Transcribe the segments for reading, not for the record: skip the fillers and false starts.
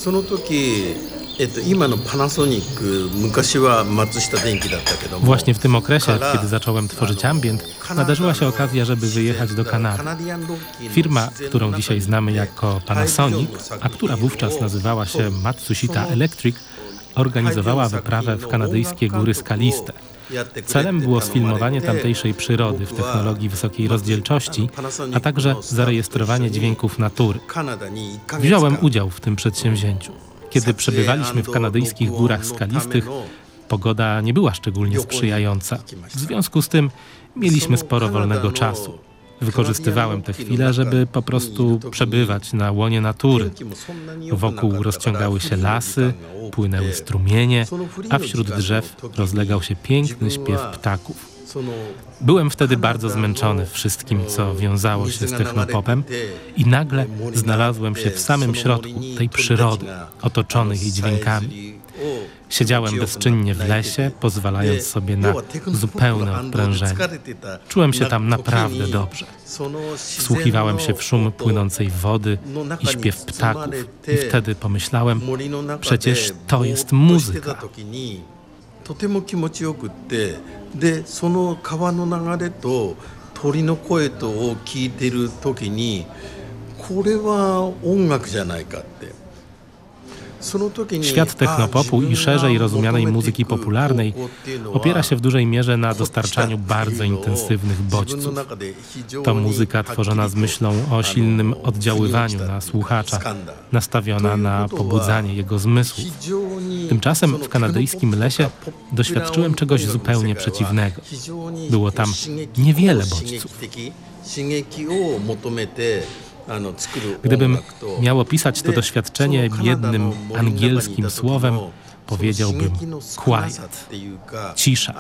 その時今のパナソニック、昔は松下電器だったけども。 Właśnie w tym okresie, kiedy zacząłem tworzyć ambient, nadarzyła się okazja, żeby wyjechać do Kanady. Firma, którą dzisiaj znamy jako Panasonic, a która wówczas nazywała się Matsushita Electric, organizowała wyprawę w kanadyjskie góry skaliste. Celem było sfilmowanie tamtejszej przyrody w technologii wysokiej rozdzielczości, a także zarejestrowanie dźwięków natury. Wziąłem udział w tym przedsięwzięciu. Kiedy przebywaliśmy w kanadyjskich górach skalistych, pogoda nie była szczególnie sprzyjająca. W związku z tym mieliśmy sporo wolnego czasu. Wykorzystywałem tę chwilę, żeby po prostu przebywać na łonie natury. Wokół rozciągały się lasy, płynęły strumienie, a wśród drzew rozlegał się piękny śpiew ptaków. Byłem wtedy bardzo zmęczony wszystkim, co wiązało się z technopopem i nagle znalazłem się w samym środku tej przyrody, otoczonej jej dźwiękami. Siedziałem bezczynnie w lesie, pozwalając sobie na zupełne odprężenie. Czułem się tam naprawdę dobrze. Wsłuchiwałem się w szum płynącej wody i śpiew ptaków i wtedy pomyślałem, przecież to jest muzyka. とても気持ちよくって、でその川の流れと鳥の声とを聞いてる時に、これは音楽じゃないかって。 Świat technopopu i szerzej rozumianej muzyki popularnej opiera się w dużej mierze na dostarczaniu bardzo intensywnych bodźców. To muzyka tworzona z myślą o silnym oddziaływaniu na słuchacza, nastawiona na pobudzanie jego zmysłów. Tymczasem w kanadyjskim lesie doświadczyłem czegoś zupełnie przeciwnego. Było tam niewiele bodźców. Gdybym miał opisać to doświadczenie jednym angielskim słowem, powiedziałbym quiet, cisza.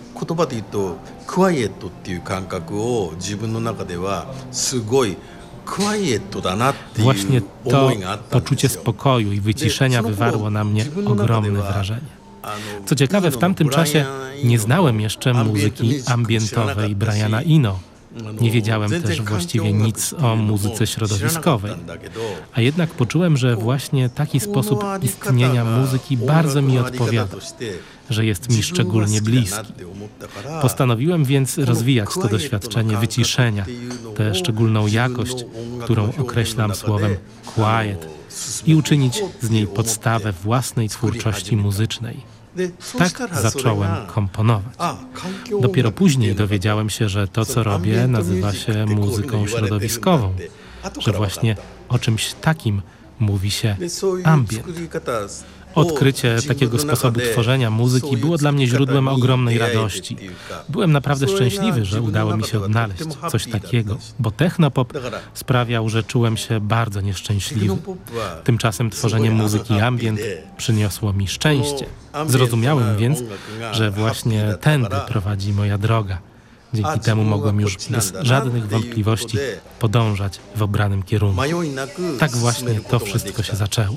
Właśnie to poczucie spokoju i wyciszenia wywarło na mnie ogromne wrażenie. Co ciekawe, w tamtym czasie nie znałem jeszcze muzyki ambientowej Briana Eno. Nie wiedziałem też właściwie nic o muzyce środowiskowej. A jednak poczułem, że właśnie taki sposób istnienia muzyki bardzo mi odpowiada, że jest mi szczególnie bliski. Postanowiłem więc rozwijać to doświadczenie wyciszenia, tę szczególną jakość, którą określam słowem quiet, i uczynić z niej podstawę własnej twórczości muzycznej. Tak zacząłem komponować. Dopiero później dowiedziałem się, że to, co robię, nazywa się muzyką środowiskową, że właśnie o czymś takim mówi się ambient. Odkrycie takiego sposobu tworzenia muzyki było dla mnie źródłem ogromnej radości. Byłem naprawdę szczęśliwy, że udało mi się odnaleźć coś takiego, bo technopop sprawiał, że czułem się bardzo nieszczęśliwy. Tymczasem tworzenie muzyki ambient przyniosło mi szczęście. Zrozumiałem więc, że właśnie tędy prowadzi moja droga. Dzięki temu mogłem już bez żadnych wątpliwości podążać w obranym kierunku. Tak właśnie to wszystko się zaczęło.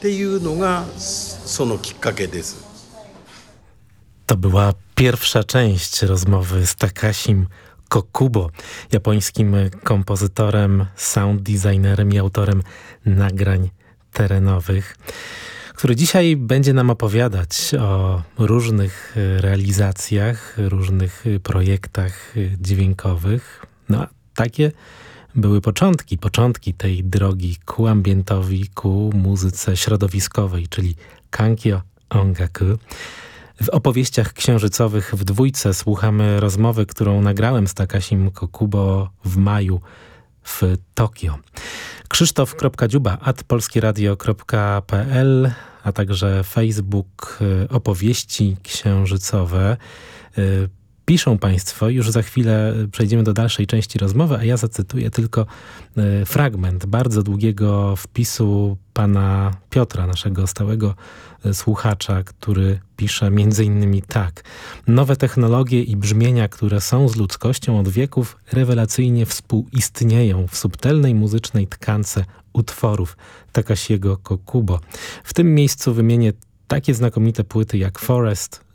To była pierwsza część rozmowy z Takashim Kokubo, japońskim kompozytorem, sound designerem i autorem nagrań terenowych, który dzisiaj będzie nam opowiadać o różnych realizacjach, różnych projektach dźwiękowych. No, takie były początki tej drogi ku ambientowi, ku muzyce środowiskowej, czyli kankyo ongaku. W opowieściach księżycowych w dwójce słuchamy rozmowy, którą nagrałem z Takashim Kokubo w maju w Tokio. Krzysztof.dziuba@polskieradio.pl, a także Facebook Opowieści Księżycowe. Piszą Państwo, już za chwilę przejdziemy do dalszej części rozmowy, a ja zacytuję tylko fragment bardzo długiego wpisu pana Piotra, naszego stałego słuchacza, który pisze między innymi tak. Nowe technologie i brzmienia, które są z ludzkością od wieków, rewelacyjnie współistnieją w subtelnej muzycznej tkance utworów Takashiego Kokubo. W tym miejscu wymienię takie znakomite płyty jak Forest,